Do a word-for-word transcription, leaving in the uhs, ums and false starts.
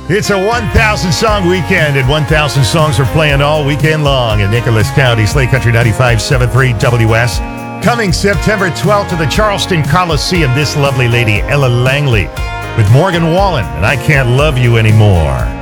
It's a one thousand song weekend, and one thousand songs are playing all weekend long in Nicholas County. Slate Country ninety-five point seven three W S. Coming September twelfth to the Charleston Coliseum, this lovely lady, Ella Langley, with Morgan Wallen, and I Can't Love You Anymore.